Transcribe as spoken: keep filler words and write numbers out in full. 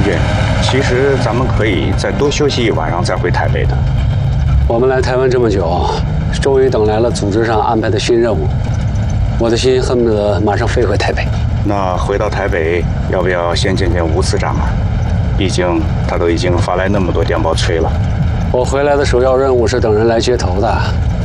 军，其实咱们可以再多休息一晚上，再回台北的。 我们来台湾这么久，终于等来了组织上安排的新任务，我的心恨不得马上飞回台北。 那回到台北，要不要先见见吴次长啊？毕竟他都已经发来那么多电报催了。 我回来的首要任务是等人来接头的。